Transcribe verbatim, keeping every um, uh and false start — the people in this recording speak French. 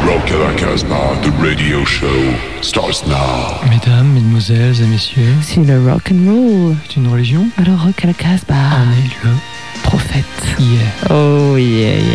Rock à la Casbah, the radio show starts now. Mesdames, mesdemoiselles et messieurs, si le rock and roll c'est une religion, alors Rock à la Casbah en est le prophète. Yeah. Oh yeah, yeah.